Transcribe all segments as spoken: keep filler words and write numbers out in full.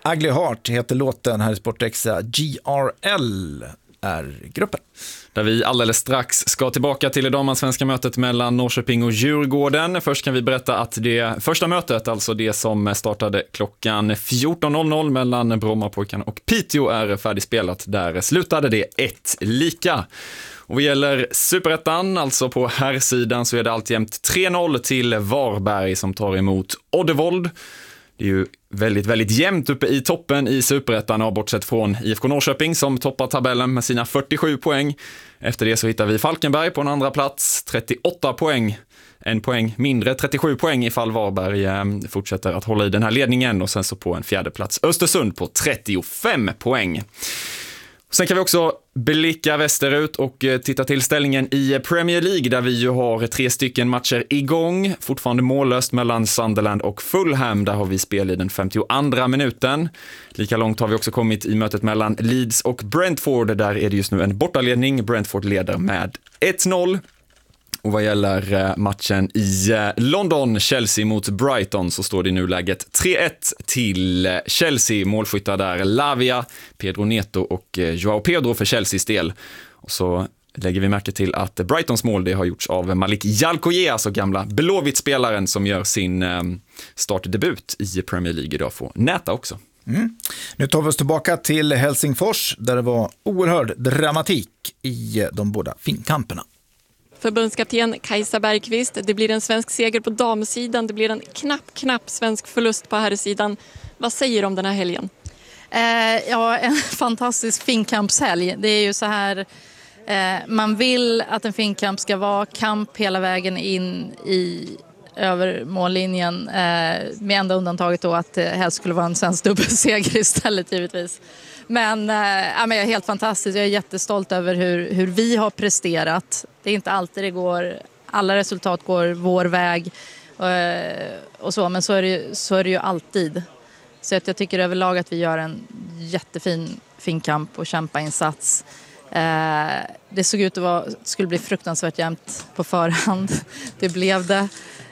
Ugly Heart heter låten här i Sportexa. G R L är gruppen. Där vi alldeles strax ska tillbaka till det damallsvenska mötet mellan Norrköping och Djurgården. Först kan vi berätta att det första mötet, alltså det som startade klockan fjorton noll noll mellan Brommapojkarna och Piteå, är färdigspelat. Där slutade det ett lika. Och vad gäller Superettan, alltså på herrsidan, så är det alltjämt tre noll till Varberg som tar emot Oddevold. Det är ju väldigt, väldigt jämnt uppe i toppen i Superettan, och bortsett från I F K Norrköping som toppar tabellen med sina fyrtiosju poäng. Efter det så hittar vi Falkenberg på en andra plats, trettioåtta poäng. En poäng mindre, trettiosju poäng ifall Varberg eh, fortsätter att hålla i den här ledningen. Och sen så på en fjärde plats Östersund på trettiofem poäng. Sen kan vi också blicka västerut och titta till ställningen i Premier League, där vi ju har tre stycken matcher igång. Fortfarande mållöst mellan Sunderland och Fulham. Där har vi spel i den femtioandra minuten. Lika långt har vi också kommit i mötet mellan Leeds och Brentford. Där är det just nu en bortaledning. Brentford leder med ett noll. Och vad gäller matchen i London, Chelsea mot Brighton, så står det nu läget tre ett till Chelsea. Målskyttar där Lavia, Pedro Neto och Joao Pedro för Chelseas del. Och så lägger vi märke till att Brightons mål, det har gjorts av Malik Jalkoye, alltså gamla Blåvitt-spelaren som gör sin startdebut i Premier League idag, får näta också. Mm. Nu tar vi oss tillbaka till Helsingfors, där det var oerhörd dramatik i de båda finkamperna. Förbundskapten Kajsa Bergqvist, det blir en svensk seger på damsidan, det blir en knapp, knapp svensk förlust på herrsidan. Vad säger du om den här helgen? Eh, ja, en fantastisk finkampshelg. Det är ju så här, eh, man vill att en finkamp ska vara kamp hela vägen in i över mållinjen, eh, med enda undantaget då att det helst skulle vara en svensk dubbelseger istället givetvis. Men, äh, ja, men jag är helt fantastisk. Jag är jättestolt över hur, hur vi har presterat. Det är inte alltid det går, alla resultat går vår väg och, och så, men så är, det, så är det ju alltid. Så att jag tycker överlag att vi gör en jättefin finkamp och kämpainsats. Eh, det såg ut att vara, skulle bli fruktansvärt jämnt på förhand. Det blev det.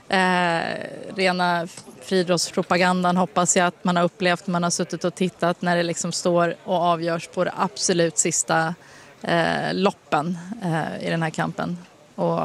Eh, rena friidrottspropagandan hoppas jag att man har upplevt. Man har suttit och tittat när det liksom står och avgörs på det absolut sista eh, loppen eh, i den här kampen. Och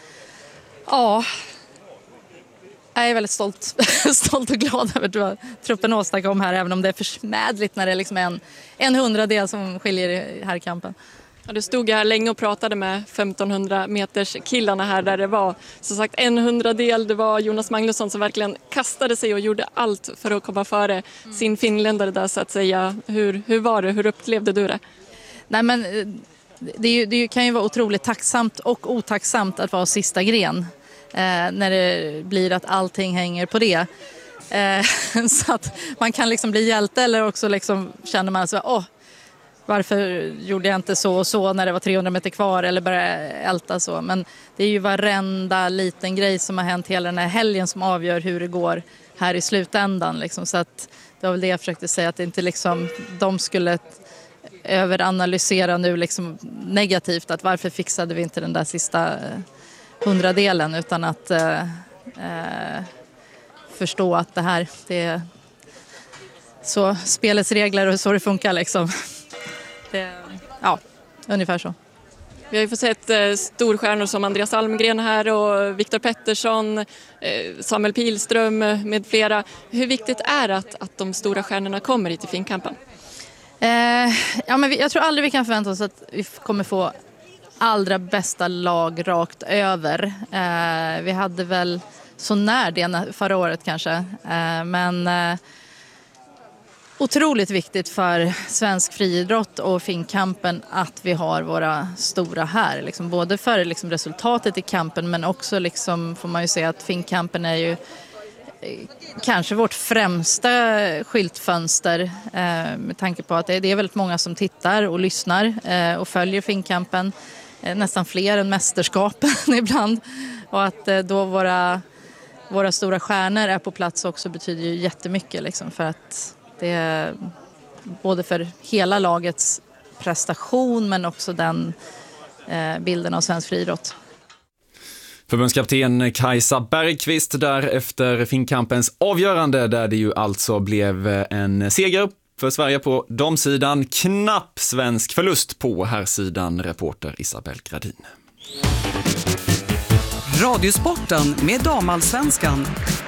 ja, jag är väldigt stolt, stolt och glad över vad truppen åstadkom här, även om det är försmädligt när det är liksom en, en hundradel som skiljer i herrkampen. Ja, du stod här länge och pratade med femtonhundra meters killarna här, där det var så sagt en hundradel. Det var Jonas Magnusson som verkligen kastade sig och gjorde allt för att komma före mm. sin finländare där, så att säga. Hur, hur var det? Hur upplevde du det? Nej, men det, är ju, det kan ju vara otroligt tacksamt och otacksamt att vara sista gren eh, när det blir att allting hänger på det. Eh, så att man kan liksom bli hjälte, eller också liksom känner man så åh, varför gjorde jag inte så och så när det var trehundra meter kvar, eller bara älta så. Men det är ju varenda liten grej som har hänt hela den här helgen som avgör hur det går här i slutändan. Liksom. Så att det var väl det jag försökte säga, att det inte liksom, de skulle överanalysera nu liksom negativt, att varför fixade vi inte den där sista hundradelen, utan att eh, eh, förstå att det här, det är så spelets regler och så det funkar liksom. Det, ja, ungefär så. Vi har ju fått sett eh, storstjärnor som Andreas Almgren här och Viktor Pettersson, eh, Samuel Pilström med flera. Hur viktigt är det att, att de stora stjärnorna kommer hit till finkampen? Eh, ja, men vi, jag tror aldrig vi kan förvänta oss att vi kommer få allra bästa lag rakt över. Eh, vi hade väl så när det förra året kanske, eh, men eh, otroligt viktigt för svensk friidrott och finkampen att vi har våra stora här. Liksom, både för liksom, resultatet i kampen, men också liksom, får man ju säga att finkampen är ju eh, kanske vårt främsta skyltfönster, eh, med tanke på att det, det är väldigt många som tittar och lyssnar eh, och följer finkampen. Eh, nästan fler än mästerskapen ibland. Och att eh, då våra, våra stora stjärnor är på plats också betyder ju jättemycket liksom, för att det är både för hela lagets prestation, men också den eh, bilden av svensk friidrott. Förbundskapten Kajsa Bergqvist där efter finkampens avgörande, där det ju alltså blev en seger för Sverige på damsidan. Knapp svensk förlust på här sidan, reporter Isabel Gradin. Radiosporten med Damallsvenskan.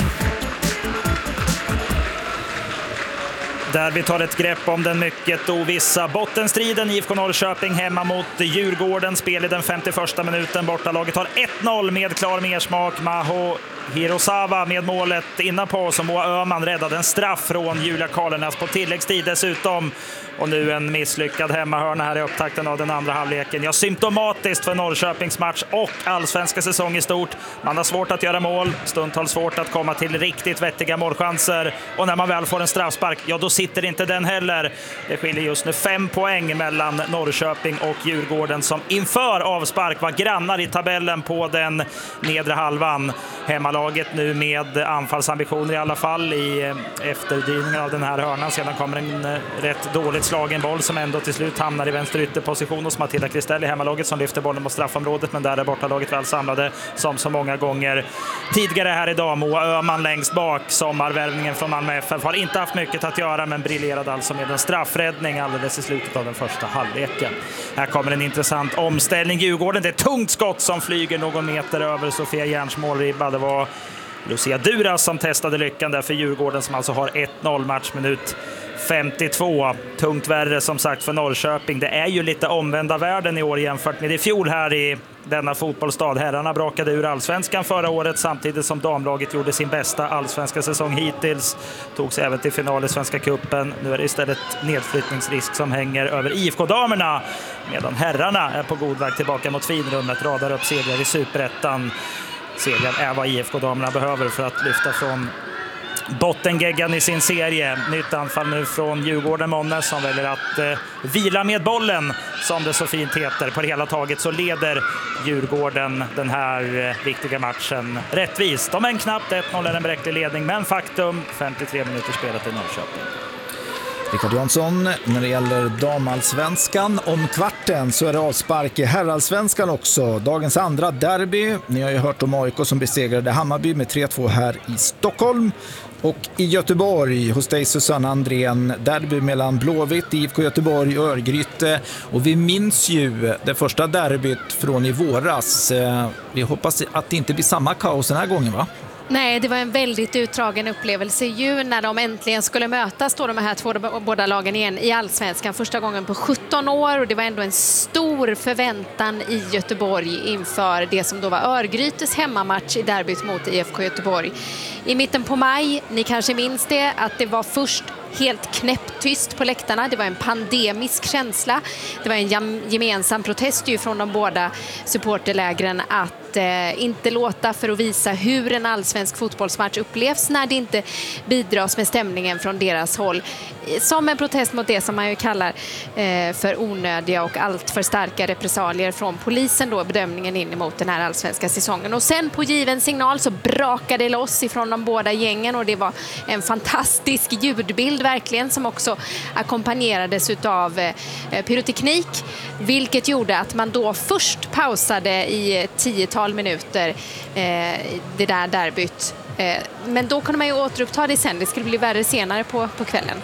Där vi tar ett grepp om den mycket ovissa bottenstriden. I F K Norrköping hemma mot Djurgården. Spel i den femtioförsta minuten. Bortalaget har ett noll med klar mersmak. Maho Hirosawa med målet innan på som Moa Öhman räddade en straff från Julia Karlenas på tilläggstid dessutom. Och nu en misslyckad hemmahörna här i upptakten av den andra halvleken. Ja, symptomatiskt för Norrköpings match och allsvenska säsong i stort. Man har svårt att göra mål, stundtals svårt att komma till riktigt vettiga målchanser. Och när man väl får en straffspark, ja då sitter inte den heller. Det skiljer just nu fem poäng mellan Norrköping och Djurgården som inför avspark var grannar i tabellen på den nedre halvan. Hemmalaget nu med anfallsambitioner i alla fall i efterdyningen av den här hörnan. Sedan kommer en rätt dåligt slagen boll som ändå till slut hamnar i vänster ytterposition hos Matilda Kristell i hemmalaget som lyfter bollen mot straffområdet, men där är bortalaget väl samlade som så många gånger tidigare här idag. Moa Öhman längst bak, sommarvärvningen från Malmö F F, har inte haft mycket att göra men briljerade alltså med en straffräddning alldeles i slutet av den första halvleken. Här kommer en intressant omställning. Djurgården, det är ett tungt skott som flyger någon meter över Sofia Järns målribba. Det var Lucia Duras som testade lyckan där för Djurgården som alltså har ett noll matchminut femtiotvå. Tungt värre som sagt för Norrköping. Det är ju lite omvända världen i år jämfört med i fjol här i denna fotbollsstad. Herrarna brakade ur allsvenskan förra året samtidigt som damlaget gjorde sin bästa allsvenska säsong hittills. Togs även till final i Svenska cupen. Nu är det istället nedflyttningsrisk som hänger över I F K-damerna medan herrarna är på god väg tillbaka mot finrummet. Radar upp segrar i Superettan. Segern är vad I F K-damerna behöver för att lyfta från bottengeggan i sin serie. Nytt anfall nu från Djurgården Månne som väljer att eh, vila med bollen som det så fint heter. På det hela taget så leder Djurgården den här eh, viktiga matchen rättvist. De är en knappt ett noll är en bräcklig ledning, men faktum femtiotre minuter spelat i Norrköping. Rickard Jansson, när det gäller damallsvenskan om kvarten så är det avspark i herrallsvenskan också. Dagens andra derby. Ni har ju hört om A I K som besegrade Hammarby med tre två här i Stockholm. Och i Göteborg hos dig Susanne Andrén, derby mellan Blåvitt, I F K Göteborg och Örgryte. Och vi minns ju det första derbyt från i våras. Vi hoppas att det inte blir samma kaos den här gången, va? Nej, det var en väldigt utdragen upplevelse ju när de äntligen skulle mötas då de här två båda lagen igen i allsvenskan första gången på sjutton år, och det var ändå en stor förväntan i Göteborg inför det som då var Örgrytes hemmamatch i derbyt mot I F K Göteborg. I mitten på maj, ni kanske minns det, att det var först helt knäpptyst på läktarna. Det var en pandemisk känsla. Det var en gemensam protest ju från de båda supporterlägren att eh, inte låta för att visa hur en allsvensk fotbollsmatch upplevs när det inte bidras med stämningen från deras håll. Som en protest mot det som man ju kallar eh, för onödiga och allt för starka repressalier från polisen då, bedömningen in emot den här allsvenska säsongen. Och sen på given signal så brakade det loss ifrån de båda gängen, och det var en fantastisk ljudbild verkligen som också ackompanjerades utav eh, pyroteknik, vilket gjorde att man då först pausade i tiotal minuter eh, det där derbyt. Eh, men då kunde man ju återuppta det sen. Det skulle bli värre senare på, på kvällen.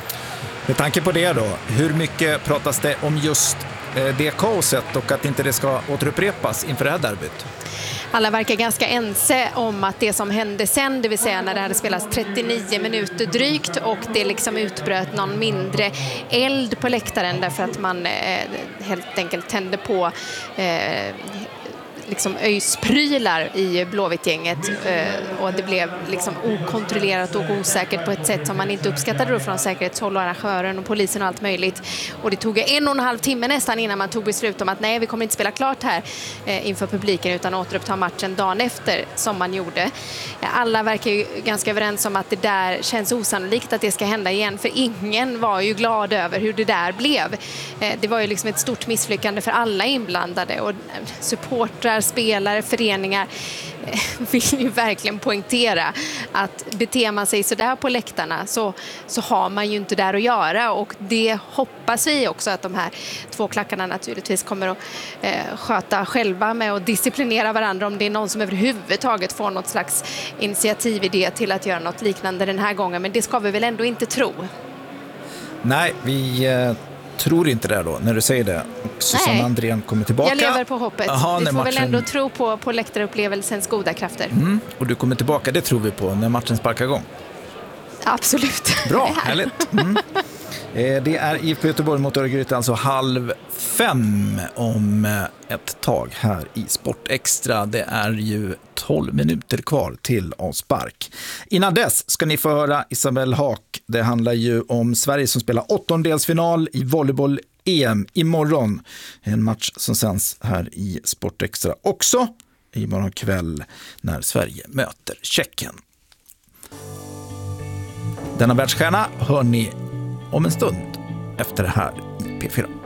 Med tanke på det då, hur mycket pratas det om just det kaoset och att inte det ska återupprepas inför det här derbyt? Alla verkar ganska ense om att det som hände sen, det vill säga när det hade spelats trettionio minuter drygt och det liksom utbröt någon mindre eld på läktaren därför att man eh, helt enkelt tände på eh, liksom öjsprylar i Blåvittgänget eh, och det blev liksom okontrollerat och osäkert på ett sätt som man inte uppskattade då från säkerhetshåll och arrangören och polisen och allt möjligt. Och det tog en och en halv timme nästan innan man tog beslut om att nej, vi kommer inte spela klart här eh, inför publiken utan återuppta matchen dagen efter som man gjorde. Alla verkar ju ganska överens om att det där känns osannolikt att det ska hända igen, för ingen var ju glad över hur det där blev. Eh, det var ju liksom ett stort misslyckande för alla inblandade, och supportrar, spelare, föreningar vill ju verkligen poängtera att beter man sig så där på läktarna så, så har man ju inte där att göra, och det hoppas vi också att de här två klackarna naturligtvis kommer att eh, sköta själva med att disciplinera varandra om det är någon som överhuvudtaget får något slags initiatividé till att göra något liknande den här gången, men det ska vi väl ändå inte tro. Nej, vi eh, tror inte det då när du säger det. Och Susanne Nej. Andrén kommer tillbaka. Jag lever på hoppet. Aha, vi när får matchen... väl ändå tro på, på läktarupplevelsens goda krafter. Mm, och du kommer tillbaka, det tror vi på när matchen sparkar igång. Absolut. Bra, härligt. Mm. Eh, Det är I F K Göteborg mot Örgryte, alltså halv fem om eh, ett tag här i Sport Extra. Det är ju tolv minuter kvar till avspark. Innan dess ska ni få höra Isabelle Haak. Det handlar ju om Sverige som spelar åttondelsfinal i volleyboll-E M imorgon. En match som sänds här i Sport Extra också imorgon kväll när Sverige möter Tjeckien. Denna världsstjärna hör ni om en stund efter det här i P fyra.